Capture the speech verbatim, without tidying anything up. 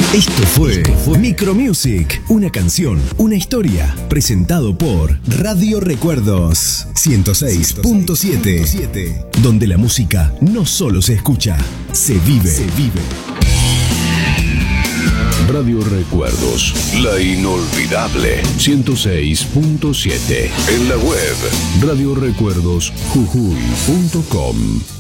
Esto fue Micromusic, una canción, una historia, presentado por Radio Recuerdos ciento seis punto siete, donde la música no solo se escucha, se vive. Se vive. Radio Recuerdos, la inolvidable ciento seis punto siete. En la web radio recuerdos jujuy punto com.